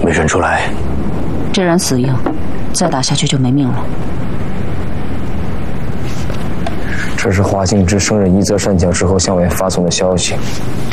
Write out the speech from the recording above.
没认出来。 这人死硬，再打下去就没命了。 这是华敬之升任一泽善将之后向外发送的消息，